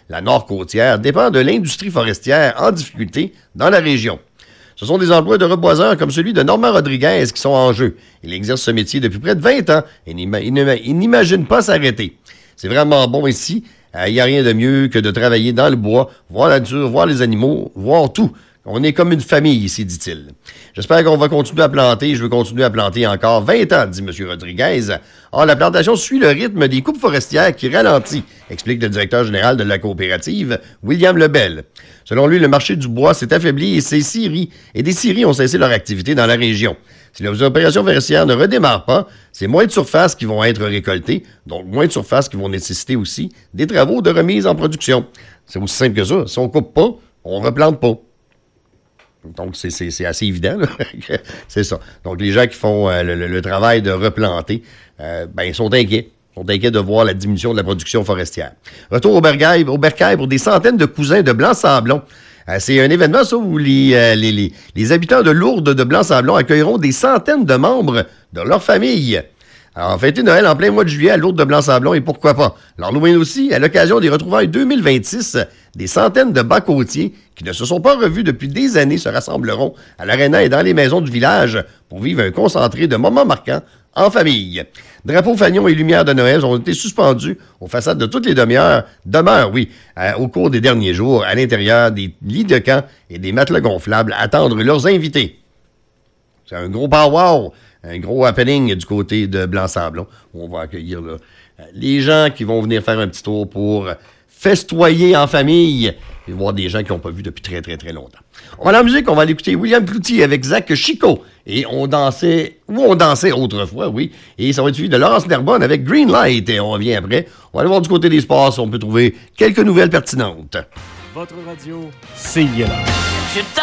la Nord-Côtière, dépend de l'industrie forestière en difficulté dans la région. Ce sont des emplois de reboiseurs comme celui de Normand Rodriguez qui sont en jeu. Il exerce ce métier depuis près de 20 ans et il n'imagine pas s'arrêter. C'est vraiment bon ici. Il n'y a rien de mieux que de travailler dans le bois, voir la nature, voir les animaux, voir tout. On est comme une famille ici, dit-il. J'espère qu'on va continuer à planter. Je veux continuer à planter encore 20 ans, dit M. Rodriguez. Or, la plantation suit le rythme des coupes forestières qui ralentit, explique le directeur général de la coopérative, William Lebel. Selon lui, le marché du bois s'est affaibli et des scieries ont cessé leur activité dans la région. Si les opérations forestières ne redémarrent pas, c'est moins de surfaces qui vont être récoltées, donc moins de surfaces qui vont nécessiter aussi des travaux de remise en production. C'est aussi simple que ça. Si on ne coupe pas, on ne replante pas. Donc, c'est assez évident, là. C'est ça. Donc, les gens qui font le travail de replanter, sont inquiets. Ils sont inquiets de voir la diminution de la production forestière. Retour au bercail pour des centaines de cousins de Blanc-Sablon. C'est un événement, ça, où les habitants de Lourdes de Blanc-Sablon accueilleront des centaines de membres de leur famille. Alors, fêter Noël en plein mois de juillet à Lourdes de Blanc-Sablon, et pourquoi pas? L'Halloween aussi, à l'occasion des retrouvailles 2026, des centaines de bas-côtiers qui ne se sont pas revus depuis des années se rassembleront à l'aréna et dans les maisons du village pour vivre un concentré de moments marquants en famille. Drapeaux, fanions et lumières de Noël ont été suspendus aux façades de toutes les demeures, au cours des derniers jours, à l'intérieur des lits de camp et des matelas gonflables, à attendre leurs invités. C'est un gros power, un gros happening du côté de Blanc-Sablon, où on va accueillir là, les gens qui vont venir faire un petit tour pour festoyer en famille et voir des gens qui n'ont pas vu depuis très, très, très longtemps. On va à la musique, on va aller écouter William Cloutier avec Zach Chico. Et on dansait autrefois, oui. Et ça va être suivi de Laurence Nerbonne avec Green Light. Et on revient après. On va aller voir du côté des sports si on peut trouver quelques nouvelles pertinentes. Votre radio, c'est